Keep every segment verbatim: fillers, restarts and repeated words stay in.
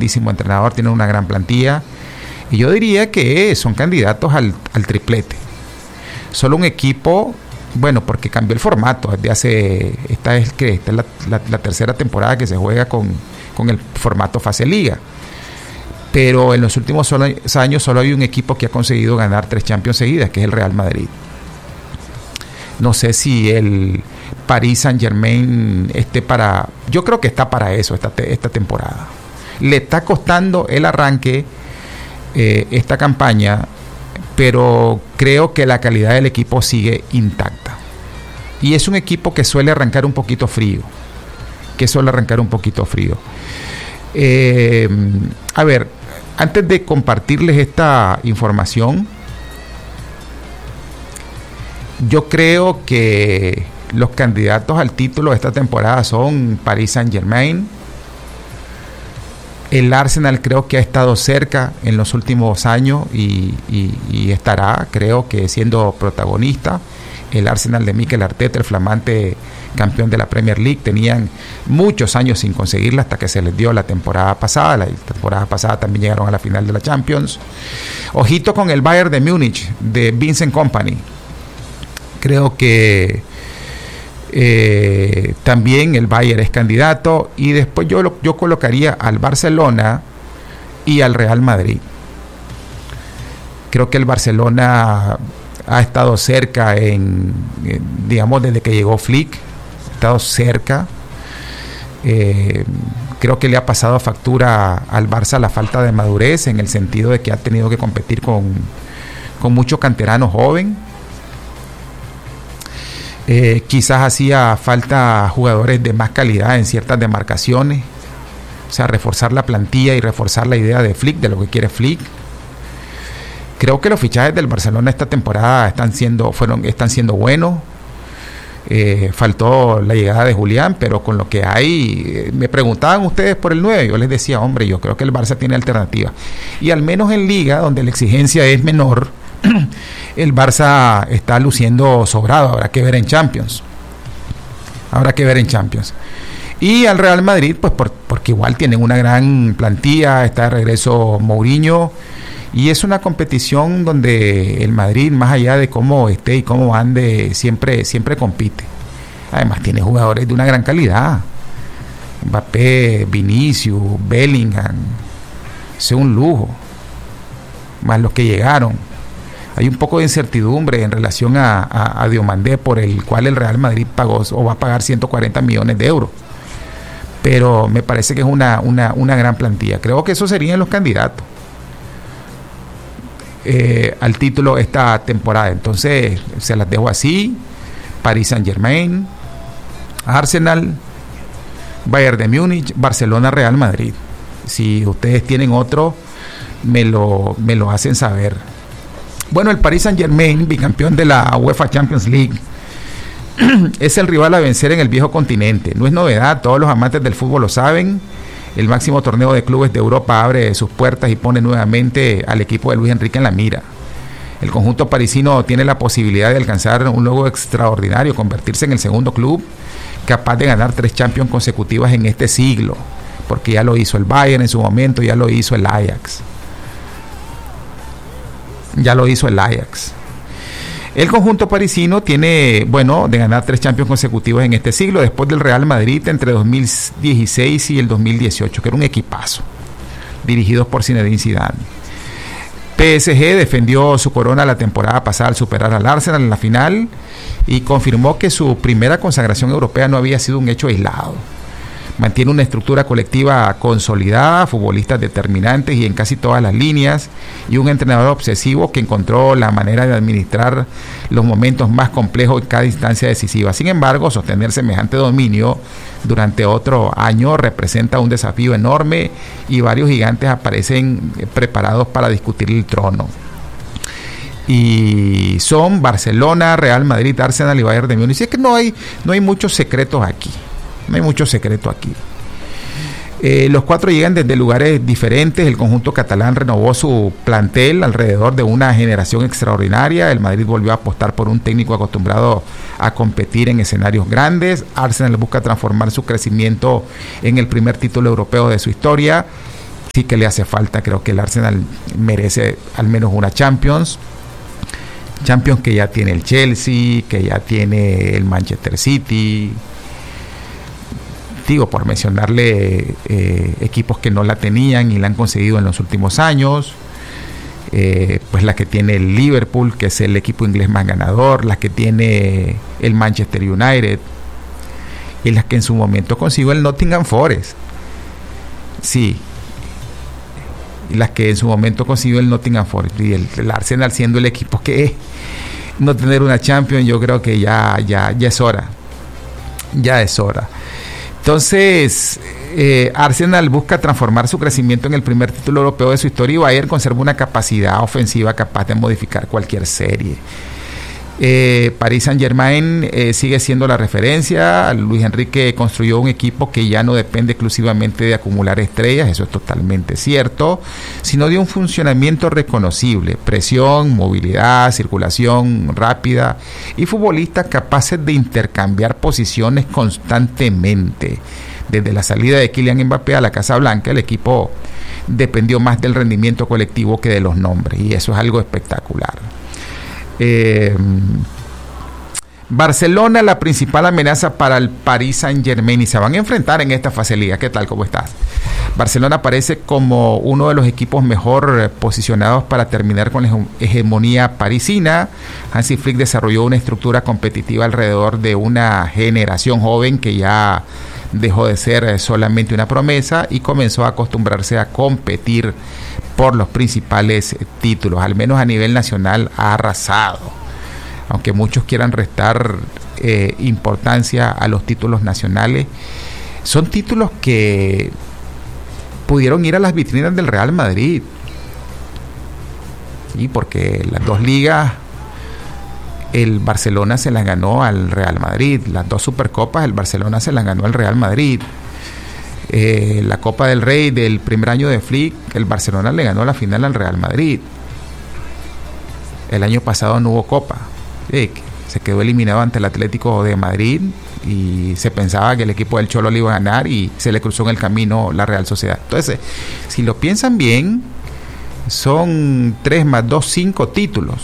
grandísimo entrenador, tienen una gran plantilla. Y yo diría que son candidatos al, al triplete. Solo un equipo, bueno, porque cambió el formato. Desde hace, esta es, que esta es la, la, la tercera temporada que se juega con, con el formato fase liga. Pero en los últimos solo, años solo hay un equipo que ha conseguido ganar tres Champions seguidas, que es el Real Madrid. No sé si el Paris Saint-Germain esté para... Yo creo que está para eso esta, esta temporada. Le está costando el arranque eh, esta campaña, pero creo que la calidad del equipo sigue intacta. Y es un equipo que suele arrancar un poquito frío. Que suele arrancar un poquito frío. Eh, a ver, antes de compartirles esta información, yo creo que los candidatos al título de esta temporada son Paris Saint-Germain. El Arsenal creo que ha estado cerca en los últimos años y, y, y estará, creo que siendo protagonista. El Arsenal de Mikel Arteta, el flamante campeón de la Premier League, tenían muchos años sin conseguirla hasta que se les dio la temporada pasada. La temporada pasada también llegaron a la final de la Champions. Ojito con el Bayern de Múnich, de Vincent Kompany. Creo que eh, también el Bayern es candidato. Y después yo, lo, yo colocaría al Barcelona y al Real Madrid. Creo que el Barcelona ha estado cerca en, en digamos, desde que llegó Flick, ha estado cerca. Eh, creo que le ha pasado factura al Barça la falta de madurez, en el sentido de que ha tenido que competir con, con mucho canterano joven. Eh, quizás hacía falta jugadores de más calidad en ciertas demarcaciones, o sea, reforzar la plantilla y reforzar la idea de Flick, de lo que quiere Flick. Creo que los fichajes del Barcelona esta temporada están siendo, fueron, están siendo buenos. Eh, faltó la llegada de Julián, pero con lo que hay, eh, me preguntaban ustedes por el nueve, yo les decía, hombre, yo creo que el Barça tiene alternativa. Y al menos en Liga, donde la exigencia es menor, el Barça está luciendo sobrado. Habrá que ver en Champions. Habrá que ver en Champions. Y al Real Madrid, pues por, porque igual tienen una gran plantilla, está de regreso Mourinho. Y es una competición donde el Madrid, más allá de cómo esté y cómo ande, siempre, siempre compite. Además tiene jugadores de una gran calidad. Mbappé, Vinicius, Bellingham. Es un lujo. Más los que llegaron. Hay un poco de incertidumbre en relación a, a, a Diomandé, por el cual el Real Madrid pagó o va a pagar ciento cuarenta millones de euros. Pero me parece que es una, una, una gran plantilla. Creo que esos serían los candidatos Eh, al título esta temporada. Entonces se las dejo así: Paris Saint-Germain, Arsenal, Bayern de Múnich, Barcelona, Real Madrid. Si ustedes tienen otro, me lo, me lo hacen saber. Bueno, el Paris Saint-Germain, bicampeón de la UEFA Champions League, es el rival a vencer en el viejo continente. No es novedad, todos los amantes del fútbol lo saben. El máximo torneo de clubes de Europa abre sus puertas y pone nuevamente al equipo de Luis Enrique en la mira. El conjunto parisino tiene la posibilidad de alcanzar un logro extraordinario, convertirse en el segundo club capaz de ganar tres Champions consecutivas en este siglo, porque ya lo hizo el Bayern en su momento, ya lo hizo el Ajax. Ya lo hizo el Ajax. El conjunto parisino tiene, bueno, de ganar tres Champions consecutivos en este siglo, después del Real Madrid entre dos mil dieciséis y el dos mil dieciocho, que era un equipazo, dirigidos por Zinedine Zidane. P S G defendió su corona la temporada pasada al superar al Arsenal en la final y confirmó que su primera consagración europea no había sido un hecho aislado. Mantiene una estructura colectiva consolidada, futbolistas determinantes y en casi todas las líneas, y un entrenador obsesivo que encontró la manera de administrar los momentos más complejos en cada instancia decisiva. Sin embargo, sostener semejante dominio durante otro año representa un desafío enorme y varios gigantes aparecen preparados para discutir el trono. Y son Barcelona, Real Madrid, Arsenal y Bayern de Múnich. Es que no hay, no hay muchos secretos aquí. No hay mucho secreto aquí. Eh, los cuatro llegan desde lugares diferentes. El conjunto catalán renovó su plantel alrededor de una generación extraordinaria. El Madrid volvió a apostar por un técnico acostumbrado a competir en escenarios grandes. Arsenal busca transformar su crecimiento en el primer título europeo de su historia. sí que le hace falta. Creo que el Arsenal merece al menos una Champions. Champions que ya tiene el Chelsea, que ya tiene el Manchester City. Digo, por mencionarle eh, equipos que no la tenían y la han conseguido en los últimos años. Eh, pues la que tiene el Liverpool, que es el equipo inglés más ganador, la que tiene el Manchester United, y las que en su momento consiguió el Nottingham Forest. Sí, y las que en su momento consiguió el Nottingham Forest, y el, el Arsenal siendo el equipo que es. No tener una Champions, yo creo que ya, ya, ya es hora. Ya es hora. Entonces, eh, Arsenal busca transformar su crecimiento en el primer título europeo de su historia, y Bayern conserva una capacidad ofensiva capaz de modificar cualquier serie. Eh, Paris Saint-Germain eh, sigue siendo la referencia. Luis Enrique construyó un equipo que ya no depende exclusivamente de acumular estrellas, eso es totalmente cierto, sino de un funcionamiento reconocible, presión, movilidad, circulación rápida y futbolistas capaces de intercambiar posiciones constantemente. Desde la salida de Kylian Mbappé a la Casa Blanca, el equipo dependió más del rendimiento colectivo que de los nombres, y eso es algo espectacular. Eh, Barcelona, la principal amenaza para el Paris Saint-Germain, y se van a enfrentar en esta fase de liga. ¿Qué tal? ¿Cómo estás? Barcelona aparece como uno de los equipos mejor posicionados para terminar con la hegemonía parisina. Hansi Flick desarrolló una estructura competitiva alrededor de una generación joven que ya dejó de ser solamente una promesa y comenzó a acostumbrarse a competir por los principales títulos. Al menos a nivel nacional ha arrasado, aunque muchos quieran restar eh, importancia a los títulos nacionales. Son títulos que pudieron ir a las vitrinas del Real Madrid, y porque las dos ligas el Barcelona se las ganó al Real Madrid, las dos Supercopas el Barcelona se las ganó al Real Madrid. Eh, la Copa del Rey del primer año de Flick, el Barcelona le ganó la final al Real Madrid. El año pasado no hubo Copa, eh, se quedó eliminado ante el Atlético de Madrid, y se pensaba que el equipo del Cholo le iba a ganar y se le cruzó en el camino la Real Sociedad. Entonces, si lo piensan bien, son tres más dos, cinco títulos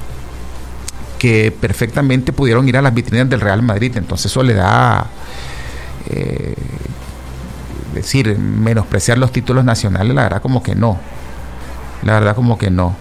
que perfectamente pudieron ir a las vitrinas del Real Madrid. Entonces eso le da, eh, decir, menospreciar los títulos nacionales, la verdad como que no, la verdad como que no.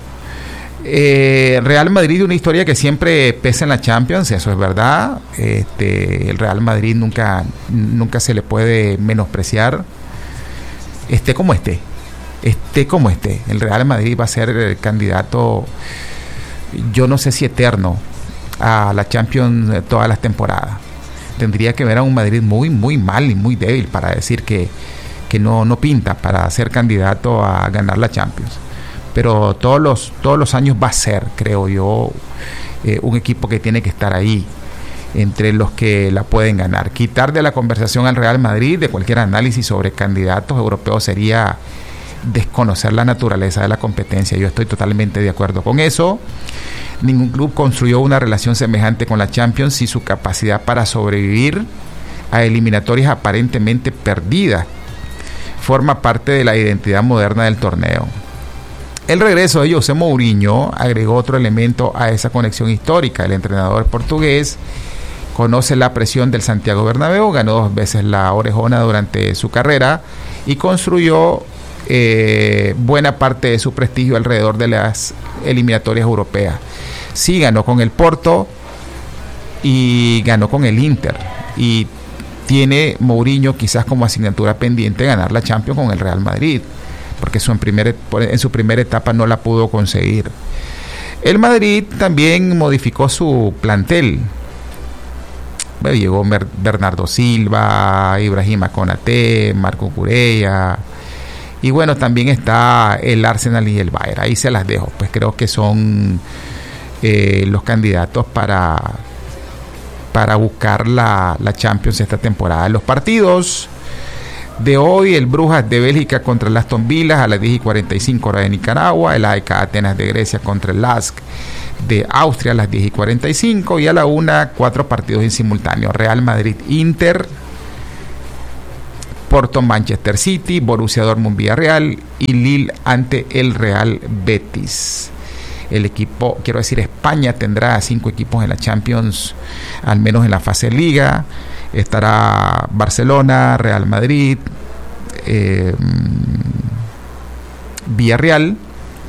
Eh, Real Madrid, una historia que siempre pesa en la Champions, eso es verdad. Este, el Real Madrid nunca, nunca se le puede menospreciar, esté como esté, esté como esté. El Real Madrid va a ser el candidato, yo no sé si eterno, a la Champions todas las temporadas. Tendría que ver a un Madrid muy, muy mal y muy débil para decir que, que no, no pinta para ser candidato a ganar la Champions. Pero todos los, todos los años va a ser, creo yo, eh, un equipo que tiene que estar ahí entre los que la pueden ganar. Quitar de la conversación al Real Madrid de cualquier análisis sobre candidatos europeos sería desconocer la naturaleza de la competencia. Yo estoy totalmente de acuerdo con eso. Ningún club construyó una relación semejante con la Champions, y su capacidad para sobrevivir a eliminatorias aparentemente perdidas forma parte de la identidad moderna del torneo. El regreso de José Mourinho agregó otro elemento a esa conexión histórica. El entrenador portugués conoce la presión del Santiago Bernabéu, ganó dos veces la Orejona durante su carrera y construyó eh, buena parte de su prestigio alrededor de las eliminatorias europeas. Sí, ganó con el Porto y ganó con el Inter, y tiene Mourinho quizás como asignatura pendiente ganar la Champions con el Real Madrid, porque su en, primer, en su primera etapa no la pudo conseguir. El Madrid también modificó su plantel. Bueno, llegó Bernardo Silva, Ibrahima Konaté, Marco Cucurella, y bueno, también está el Arsenal y el Bayern. Ahí se las dejo, pues creo que son eh, los candidatos para, para buscar la, la Champions esta temporada. Los partidos de hoy: el Brujas de Bélgica contra el Aston Villa a las diez y cuarenta y cinco hora de Nicaragua, el A E K Atenas de Grecia contra el Lask de Austria a las diez y cuarenta y cinco, y a la una, cuatro partidos en simultáneo: Real Madrid Inter Porto Manchester City, Borussia Dortmund Villarreal y Lille ante el Real Betis. El equipo, quiero decir, España tendrá cinco equipos en la Champions, al menos en la fase Liga. Estará Barcelona, Real Madrid, eh, Villarreal,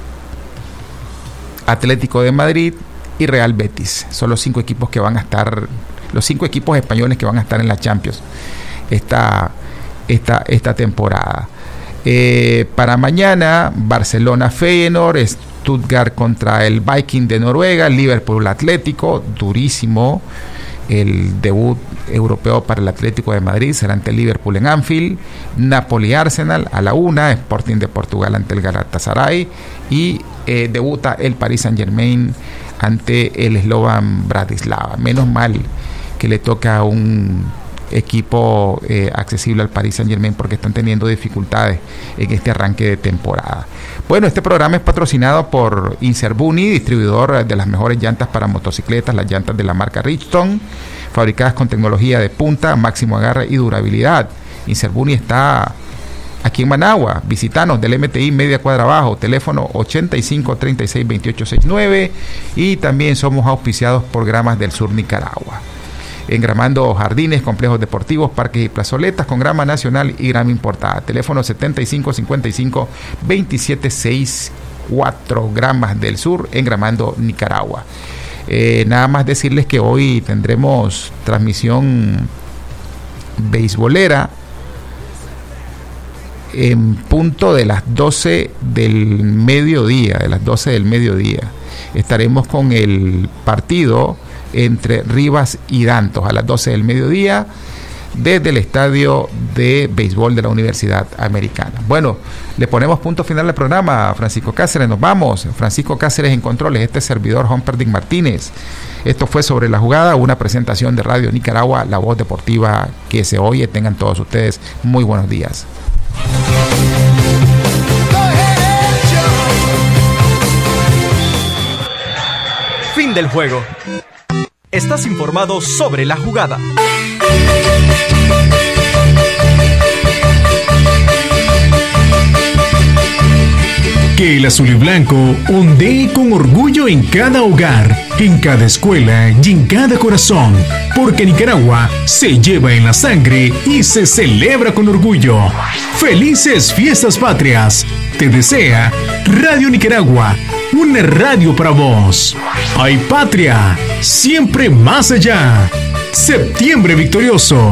Atlético de Madrid y Real Betis. Son los cinco equipos que van a estar, los cinco equipos españoles que van a estar en la Champions esta, esta, esta temporada. Eh, para mañana, Barcelona Feyenoord, Stuttgart contra el Viking de Noruega, Liverpool Atlético, durísimo. El debut europeo para el Atlético de Madrid será ante el Liverpool en Anfield. Napoli Arsenal a la una, Sporting de Portugal ante el Galatasaray y eh, debuta el Paris Saint Germain ante el Slovan Bratislava. Menos mal que le toca a un equipo eh, accesible al Paris Saint Germain, porque están teniendo dificultades en este arranque de temporada. Bueno, este programa es patrocinado por Inserbuni, distribuidor de las mejores llantas para motocicletas, las llantas de la marca Bridgestone, fabricadas con tecnología de punta, máximo agarre y durabilidad. Inserbuni está aquí en Managua. Visítanos del M T I media cuadra abajo, teléfono ochenta y cinco, treinta y seis, veintiocho sesenta y nueve, y también somos auspiciados por Gramas del Sur Nicaragua. Engramando jardines, complejos deportivos, parques y plazoletas con grama nacional y grama importada. Teléfono setenta y cinco, cincuenta y cinco, veintisiete sesenta y cuatro, Gramas del Sur, Engramando Nicaragua. Eh, nada más decirles que hoy tendremos transmisión beisbolera en punto de las doce del mediodía, de las doce del mediodía. Estaremos con el partido entre Rivas y Dantos a las doce del mediodía desde el estadio de béisbol de la Universidad Americana. Bueno, le ponemos punto final al programa. Francisco Cáceres, nos vamos. Francisco Cáceres en controles, este servidor Humperdinck Martínez. Esto fue Sobre la Jugada, una presentación de Radio Nicaragua, la voz deportiva que se oye. Tengan todos ustedes muy buenos días. Fin del juego. Estás informado sobre la jugada. Que el azul y blanco ondee con orgullo en cada hogar, en cada escuela y en cada corazón, porque Nicaragua se lleva en la sangre y se celebra con orgullo. ¡Felices Fiestas Patrias! Te desea Radio Nicaragua, una radio para vos. ¡Ay, patria! Siempre más allá. Septiembre victorioso.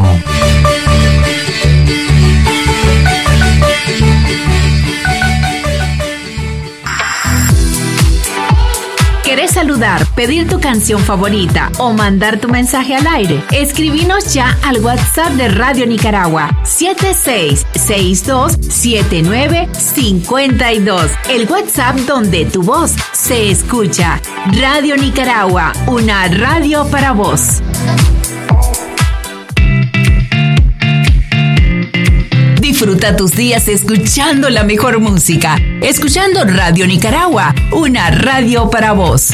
¿Querés saludar, pedir tu canción favorita o mandar tu mensaje al aire? Escribinos ya al WhatsApp de Radio Nicaragua siete seis seis dos siete nueve cinco dos. El WhatsApp donde tu voz se escucha. Radio Nicaragua, una radio para vos. Disfruta tus días escuchando la mejor música. Escuchando Radio Nicaragua, una radio para vos.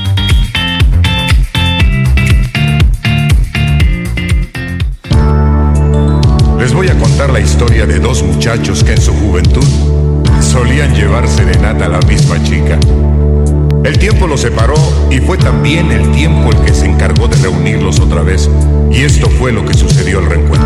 Les voy a contar la historia de dos muchachos que en su juventud solían llevar serenata a la misma chica. El tiempo los separó y fue también el tiempo el que se encargó de reunirlos otra vez. Y esto fue lo que sucedió al reencuentro.